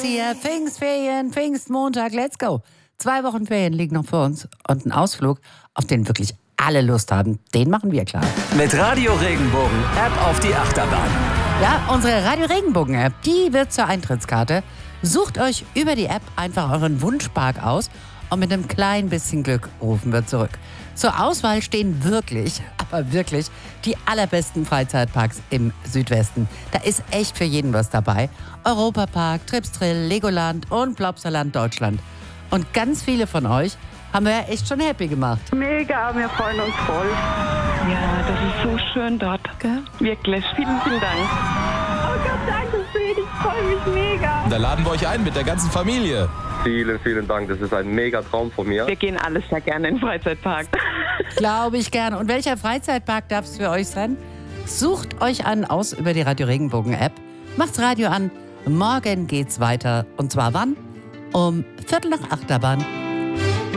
hier. Pfingstferien, Pfingstmontag, let's go. 2 Wochen Ferien liegen noch vor uns und ein Ausflug, auf den wirklich alle Lust haben, den machen wir klar. Mit Radio Regenbogen App auf die Achterbahn. Ja, unsere Radio Regenbogen App, die wird zur Eintrittskarte. Sucht euch über die App einfach euren Wunschpark aus und mit einem kleinen bisschen Glück rufen wir zurück. Zur Auswahl stehen wirklich, aber wirklich die allerbesten Freizeitparks im Südwesten. Da ist echt für jeden was dabei. Europapark, Tripstrill, Legoland und Plopsaland Deutschland. Und ganz viele von euch haben wir ja echt schon happy gemacht. Mega, wir freuen uns voll. Ja, das ist so schön dort. Gell? Wirklich, vielen, vielen Dank. Oh Gott, danke schön, ich freue mich mega. Da laden wir euch ein mit der ganzen Familie. Vielen, vielen Dank. Das ist ein mega Traum von mir. Wir gehen alles sehr gerne in den Freizeitpark. Glaube ich gerne. Und welcher Freizeitpark darf es für euch sein? Sucht euch einen aus über die Radio Regenbogen App. Macht's Radio an. Morgen geht's weiter. Und zwar wann? Um 7:45 Achterbahn.